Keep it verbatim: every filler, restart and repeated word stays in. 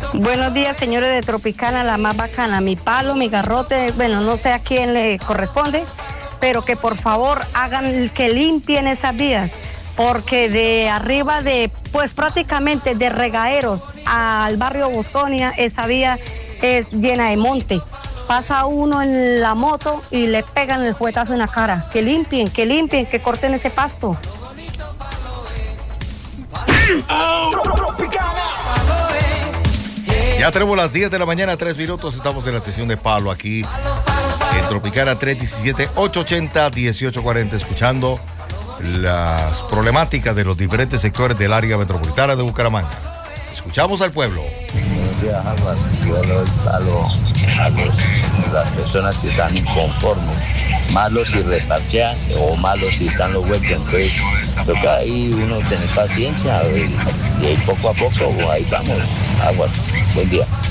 Buenos días, señores de Tropicana, la más bacana. Mi palo, mi garrote, bueno, no sé a quién le corresponde, pero que por favor hagan que limpien esas vías, porque de arriba de, pues prácticamente de Regaderos al barrio Bosconia, esa vía es llena de monte. Pasa uno en la moto y le pegan el juguetazo en la cara. Que limpien, que limpien, que corten ese pasto. Ya tenemos las diez de la mañana, tres minutos. Estamos en la sesión de Palo aquí en Tropicana tres uno siete, ocho ocho cero, uno ocho cuatro cero, escuchando las problemáticas de los diferentes sectores del área metropolitana de Bucaramanga. Escuchamos al pueblo. Buenos días, Álvaro. Yo le doy palo a los, las personas que están inconformes, malos si reparchean o malos si están los huecos. Entonces, toca ahí uno tener paciencia y, y ahí poco a poco, ahí vamos. Agua. Buen día.